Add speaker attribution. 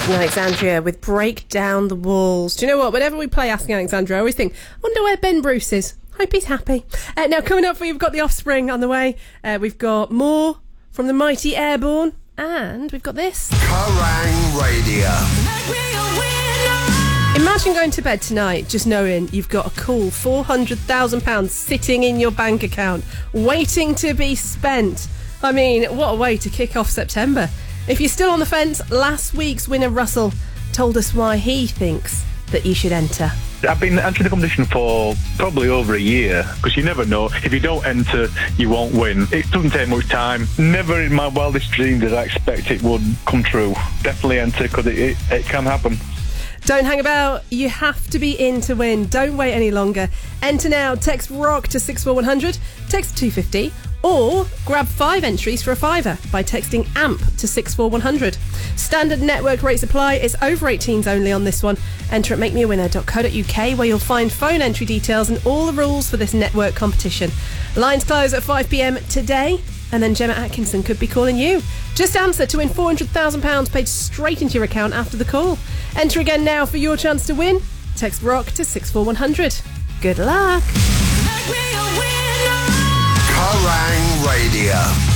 Speaker 1: Asking Alexandria with Break Down the Walls. Do you know what? Whenever we play Asking Alexandria, I always think, I wonder where Ben Bruce is. Hope he's happy. Now, coming up, we've got The Offspring on the way. We've got more from the Mighty Airborne. And we've got this.
Speaker 2: Kerrang Radio.
Speaker 1: Imagine going to bed tonight just knowing you've got a cool £400,000 sitting in your bank account, waiting to be spent. I mean, what a way to kick off September. If you're still on the fence, last week's winner Russell told us why he thinks that you should enter.
Speaker 3: I've been entering the competition for probably over a year, because you never know. If you don't enter, you won't win. It doesn't take much time. Never in my wildest dreams did I expect it would come true. Definitely enter, because it can happen.
Speaker 1: Don't hang about. You have to be in to win. Don't wait any longer. Enter now. Text ROCK to 64100. Text 250. Or grab 5 entries for a £5 by texting AMP to 64100. Standard network rates apply. It's over 18s only on this one. Enter at makemeawinner.co.uk, where you'll find phone entry details and all the rules for this network competition. Lines close at 5 p.m. today, and then Gemma Atkinson could be calling you. Just answer to win £400,000 paid straight into your account after the call. Enter again now for your chance to win. Text ROCK to 64100. Good luck.
Speaker 2: Kerrang Radio.